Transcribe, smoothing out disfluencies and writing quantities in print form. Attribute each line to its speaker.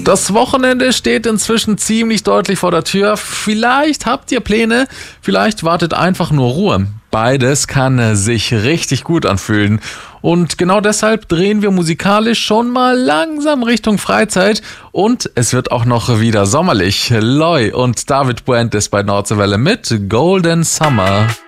Speaker 1: Das Wochenende steht inzwischen ziemlich deutlich vor der Tür. Vielleicht habt ihr Pläne, vielleicht wartet einfach nur Ruhe. Beides kann sich richtig gut anfühlen. Und genau deshalb drehen wir musikalisch schon mal langsam Richtung Freizeit. Und es wird auch noch wieder sommerlich. Loi und David Brent ist bei Nordseewelle mit Golden Summer.